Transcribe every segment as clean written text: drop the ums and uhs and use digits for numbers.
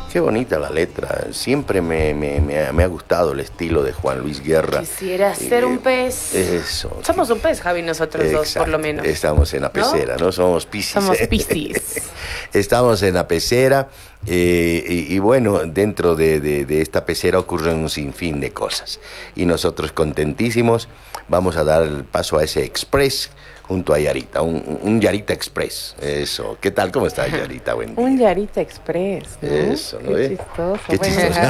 Qué bonita la letra. Siempre me ha gustado el estilo de Juan Luis Guerra. Quisiera ser un pez. Eso. Somos un pez, Javi, nosotros dos, por lo menos. Estamos en la pecera, ¿no? Somos Piscis. Somos Piscis. Estamos en la pecera y bueno, dentro de esta pecera ocurren un sinfín de cosas. Y nosotros contentísimos vamos a dar el paso a ese express junto a Yarita, un Yarita Express. Eso. ¿Qué tal? ¿Cómo estás, Yarita? Buen día. Un Yarita Express, ¿no? Eso, ¿no? Qué chistoso. Qué chistoso.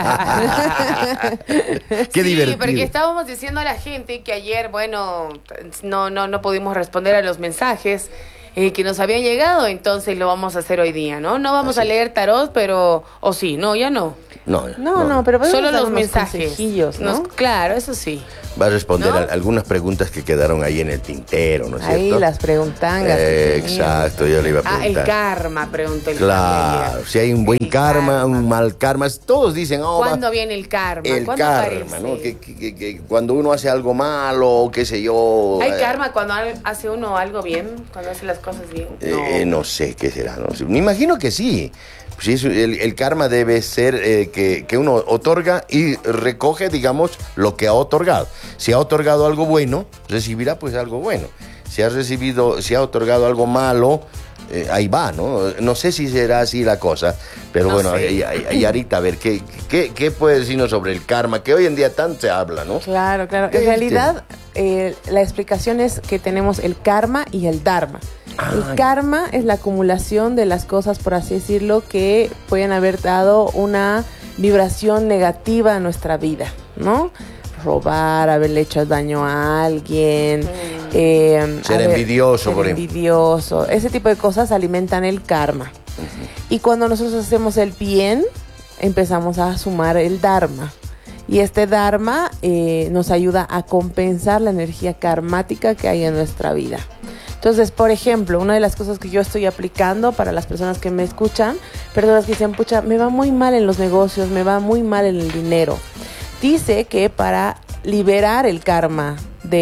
Qué divertido. Sí, porque estábamos diciendo a la gente que ayer, bueno, no pudimos responder a los mensajes que nos habían llegado, entonces lo vamos a hacer hoy día, ¿no? No vamos a leer tarot, pero... O sí, no, ya no. No, pero solo los mensajes. ¿no? Claro, eso sí. Va a responder ¿no? algunas preguntas que quedaron ahí en el tintero, ¿no es cierto? Ahí las preguntangas. Exacto, yo le iba a preguntar. El karma, preguntó el Claro, si hay un buen karma, un mal karma, todos dicen, ¿cuándo viene el karma? El ¿Cuándo karma, aparece? ¿no? Que cuando uno hace algo malo, qué sé yo. ¿Hay karma cuando hace uno algo bien? Cuando hace las cosas bien. No sé qué será, no sé. Me imagino que sí. Sí, el karma debe ser que uno otorga y recoge, digamos, lo que ha otorgado. Si ha otorgado algo bueno, recibirá pues algo bueno. Si ha otorgado algo malo, ahí va, ¿no? No sé si será así la cosa, pero No bueno, sé. Yarita, a ver, ¿qué puede decirnos sobre el karma? Que hoy en día tanto se habla, ¿no? Claro. En realidad, la explicación es que tenemos el karma y el dharma. El karma es la acumulación de las cosas, por así decirlo, que pueden haber dado una vibración negativa a nuestra vida, ¿no? Robar, haberle hecho daño a alguien, Ser envidioso, por ejemplo. envidioso. Ese tipo de cosas alimentan el karma. Y cuando nosotros hacemos el bien, empezamos a sumar el dharma. Y este dharma nos ayuda a compensar la energía karmática que hay en nuestra vida. Entonces, por ejemplo, una de las cosas que yo estoy aplicando para las personas que me escuchan, personas que dicen, pucha, me va muy mal en los negocios, me va muy mal en el dinero. Dice que para liberar el karma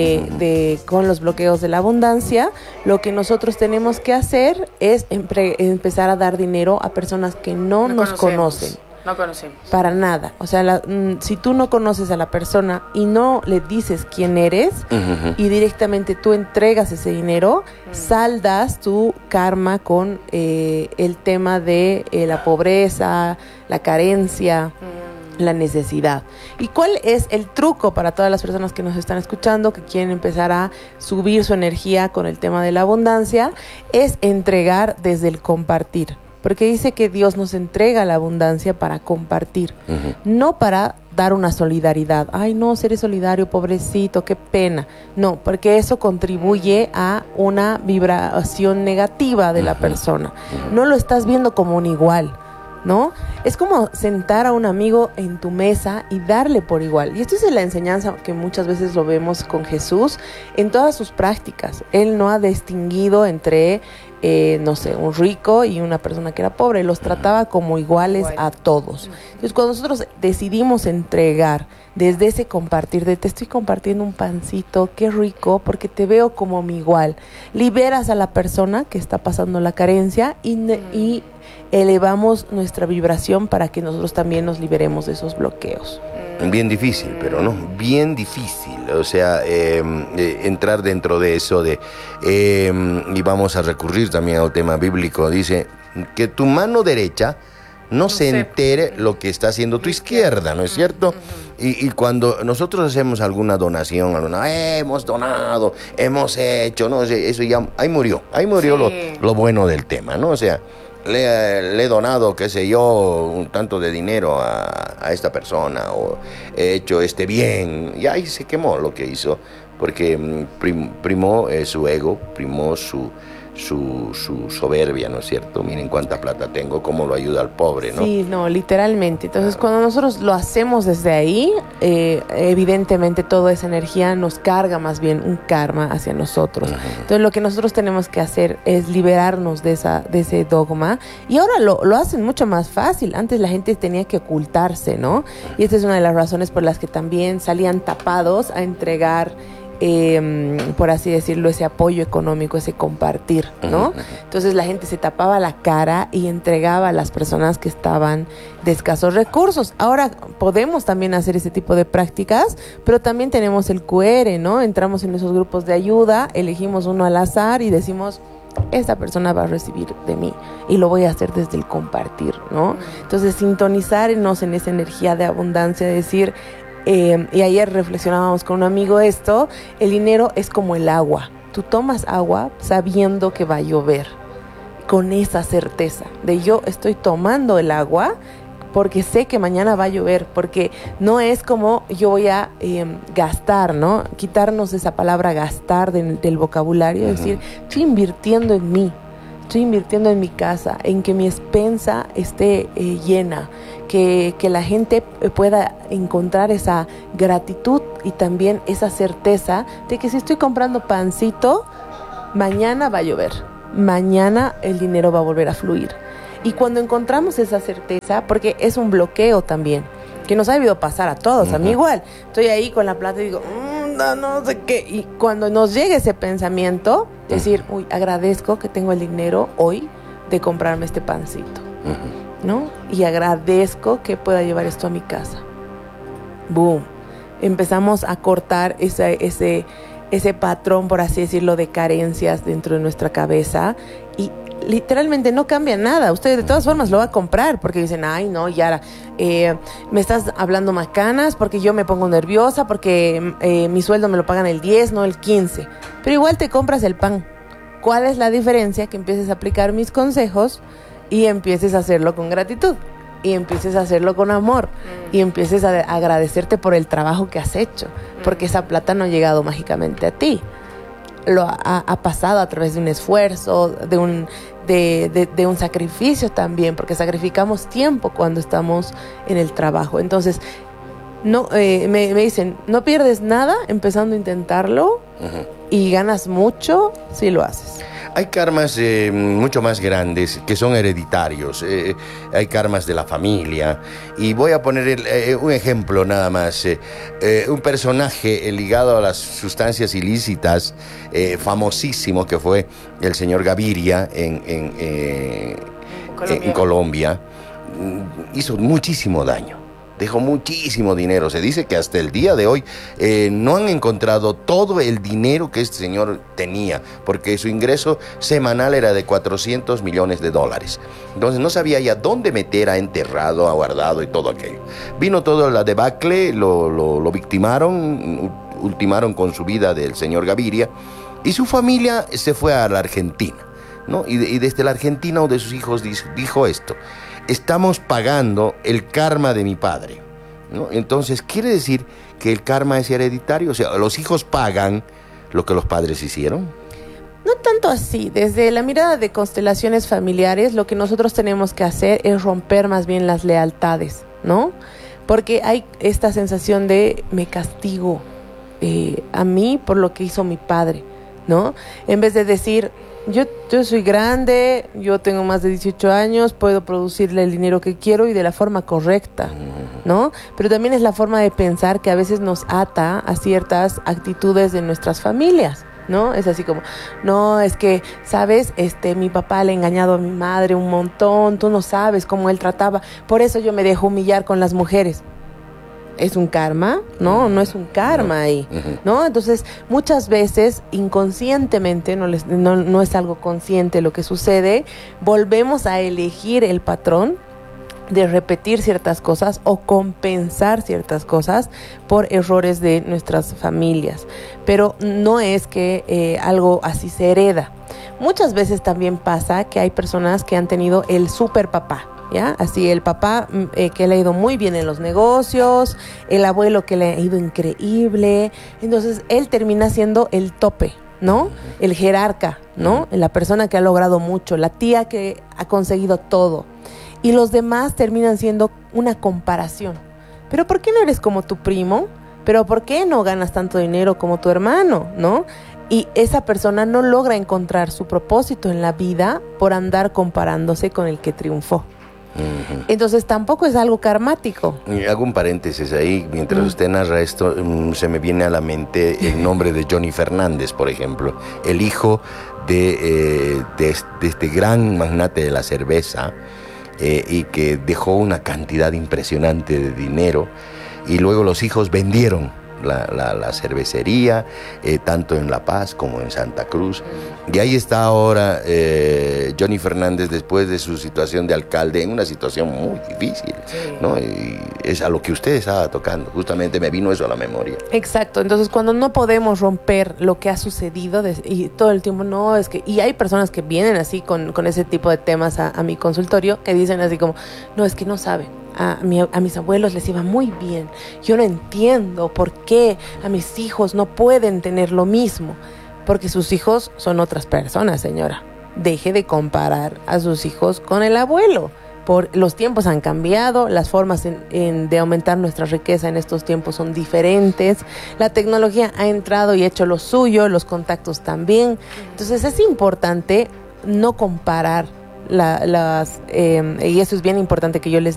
con los bloqueos de la abundancia, lo que nosotros tenemos que hacer es empezar a dar dinero a personas que no nos conocen. No conocemos. Para nada. O sea, si tú no conoces a la persona y no le dices quién eres y directamente tú entregas ese dinero, saldas tu karma con el tema de la pobreza, la carencia, la necesidad. ¿Y cuál es el truco para todas las personas que nos están escuchando, que quieren empezar a subir su energía con el tema de la abundancia? Es entregar desde el compartir. Porque dice que Dios nos entrega la abundancia para compartir, no para dar una solidaridad. Ay, no, seré solidario, pobrecito, qué pena. No, porque eso contribuye a una vibración negativa de la persona. No lo estás viendo como un igual, ¿no? Es como sentar a un amigo en tu mesa y darle por igual. Y esto es la enseñanza que muchas veces lo vemos con Jesús en todas sus prácticas. Él no ha distinguido entre no sé, un rico y una persona que era pobre, los trataba como iguales a todos. Entonces, cuando nosotros decidimos entregar desde ese compartir, de te estoy compartiendo un pancito, qué rico, porque te veo como mi igual, liberas a la persona que está pasando la carencia y elevamos nuestra vibración para que nosotros también nos liberemos de esos bloqueos. Bien difícil, pero no, bien difícil, o sea, entrar dentro de eso y vamos a recurrir también al tema bíblico, dice que tu mano derecha no se entere lo que está haciendo tu izquierda, ¿no es cierto? Y cuando nosotros hacemos alguna donación, hemos donado, hemos hecho, no sé, eso ya, ahí murió sí. lo bueno del tema, ¿no? O sea, le he donado, qué sé yo, un tanto de dinero a esta persona, o he hecho este bien, y ahí se quemó lo que hizo, porque primó su ego, primó su soberbia, ¿no es cierto? Miren cuánta plata tengo, cómo lo ayuda al pobre, ¿no? Sí, no, literalmente. Entonces, cuando nosotros lo hacemos desde ahí, evidentemente toda esa energía nos carga más bien un karma hacia nosotros. Entonces, lo que nosotros tenemos que hacer es liberarnos de ese dogma. Y ahora lo hacen mucho más fácil. Antes la gente tenía que ocultarse, ¿no? Y esta es una de las razones por las que también salían tapados a entregar por así decirlo, ese apoyo económico, ese compartir, ¿no? Entonces la gente se tapaba la cara y entregaba a las personas que estaban de escasos recursos. Ahora podemos también hacer ese tipo de prácticas, pero también tenemos el QR, ¿no? Entramos en esos grupos de ayuda, elegimos uno al azar y decimos, esta persona va a recibir de mí y lo voy a hacer desde el compartir, ¿no? Entonces sintonizarnos en esa energía de abundancia, decir, y ayer reflexionábamos con un amigo esto, el dinero es como el agua. Tú tomas agua sabiendo que va a llover, con esa certeza de yo estoy tomando el agua porque sé que mañana va a llover, porque no es como yo voy a gastar, ¿no? Quitarnos esa palabra gastar del vocabulario, decir, estoy invirtiendo en mí, estoy invirtiendo en mi casa, en que mi despensa esté llena, que la gente pueda encontrar esa gratitud y también esa certeza de que si estoy comprando pancito, mañana va a llover, mañana el dinero va a volver a fluir. Y cuando encontramos esa certeza, porque es un bloqueo también, que nos ha debido pasar a todos, a mí igual, estoy ahí con la plata y digo, no sé qué, y cuando nos llega ese pensamiento, decir, uy, agradezco que tengo el dinero hoy de comprarme este pancito, ¿no? Y agradezco que pueda llevar esto a mi casa. Boom. Empezamos a cortar ese patrón, por así decirlo, de carencias dentro de nuestra cabeza y literalmente no cambia nada. Usted de todas formas lo va a comprar porque dicen, ay no, Yara, me estás hablando macanas porque yo me pongo nerviosa porque mi sueldo me lo pagan el 10, no el 15. Pero igual te compras el pan. ¿Cuál es la diferencia? Que empieces a aplicar mis consejos y empieces a hacerlo con gratitud y empieces a hacerlo con amor y empieces a agradecerte por el trabajo que has hecho, porque esa plata no ha llegado mágicamente a ti. Lo ha pasado a través de un esfuerzo, de un sacrificio también, porque sacrificamos tiempo cuando estamos en el trabajo. Entonces, no me dicen, no pierdes nada empezando a intentarlo y ganas mucho si lo haces. Hay karmas mucho más grandes que son hereditarios. Hay karmas de la familia. Y voy a poner un ejemplo nada más. Un personaje ligado a las sustancias ilícitas, famosísimo, que fue el señor Gaviria en Colombia, hizo muchísimo daño. Dejó muchísimo dinero. Se dice que hasta el día de hoy no han encontrado todo el dinero que este señor tenía, porque su ingreso semanal era de $400 millones. Entonces no sabía ya dónde meter, a enterrado, a guardado y todo aquello. Vino todo la debacle, lo victimaron, ultimaron con su vida del señor Gaviria, y su familia se fue a la Argentina, ¿no? Y desde la Argentina, uno de sus hijos dijo esto: estamos pagando el karma de mi padre, ¿no? Entonces, quiere decir que el karma es hereditario. O sea, los hijos pagan lo que los padres hicieron. No tanto así. Desde la mirada de constelaciones familiares, lo que nosotros tenemos que hacer es romper más bien las lealtades, ¿no? Porque hay esta sensación de me castigo a mí por lo que hizo mi padre, ¿no? En vez de decir, yo soy grande, yo tengo más de 18 años, puedo producirle el dinero que quiero y de la forma correcta, ¿no? Pero también es la forma de pensar que a veces nos ata a ciertas actitudes de nuestras familias, ¿no? Es así como, no, es que, ¿sabes? Mi papá le ha engañado a mi madre un montón, tú no sabes cómo él trataba, por eso yo me dejo humillar con las mujeres. ¿Es un karma? No es un karma ahí, ¿no? Entonces, muchas veces, inconscientemente, no es algo consciente lo que sucede, volvemos a elegir el patrón de repetir ciertas cosas o compensar ciertas cosas por errores de nuestras familias. Pero no es que algo así se hereda. Muchas veces también pasa que hay personas que han tenido el super papá, ¿ya? Así el papá que le ha ido muy bien en los negocios, el abuelo que le ha ido increíble, entonces él termina siendo el tope, ¿no? El jerarca, ¿no? La persona que ha logrado mucho, la tía que ha conseguido todo, y los demás terminan siendo una comparación. ¿Pero por qué no eres como tu primo? ¿Pero por qué no ganas tanto dinero como tu hermano? ¿No? Y esa persona no logra encontrar su propósito en la vida por andar comparándose con el que triunfó. Entonces tampoco es algo karmático. Hago un paréntesis ahí, mientras usted narra esto, se me viene a la mente el nombre de Johnny Fernández, por ejemplo, el hijo de este gran magnate de la cerveza, y que dejó una cantidad impresionante de dinero, y luego los hijos vendieron la cervecería, tanto en La Paz como en Santa Cruz. Y ahí está ahora Johnny Fernández, después de su situación de alcalde, en una situación muy difícil, ¿no? Y es a lo que usted estaba tocando, justamente me vino eso a la memoria. Exacto, entonces cuando no podemos romper lo que ha sucedido y todo el tiempo, no, es que, y hay personas que vienen así con ese tipo de temas a mi consultorio, que dicen así como, no, es que no saben. A mis abuelos les iba muy bien. Yo no entiendo por qué a mis hijos no pueden tener lo mismo. Porque sus hijos son otras personas, señora. Deje de comparar a sus hijos con el abuelo. Los tiempos han cambiado, las formas de aumentar nuestra riqueza en estos tiempos son diferentes. La tecnología ha entrado y hecho lo suyo, los contactos también. Entonces es importante no comparar y eso es bien importante que yo les